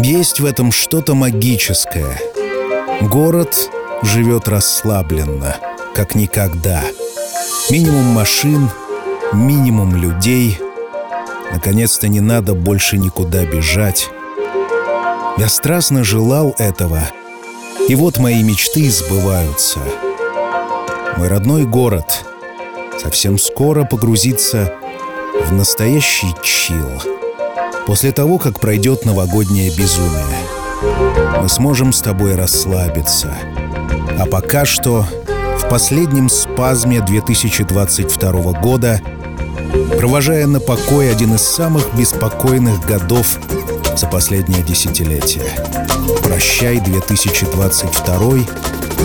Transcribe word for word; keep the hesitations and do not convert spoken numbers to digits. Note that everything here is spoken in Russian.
Есть в этом что-то магическое. Город живет расслабленно, как никогда. Минимум машин, минимум людей. Наконец-то не надо больше никуда бежать. Я страстно желал этого, и вот мои мечты сбываются. Мой родной город совсем скоро погрузится в настоящий чилл. После того, как пройдет новогоднее безумие, мы сможем с тобой расслабиться. А пока что, в последнем спазме две тысячи двадцать второго года, провожая на покой один из самых беспокойных годов за последнее десятилетие. Прощай, две тысячи двадцать второй,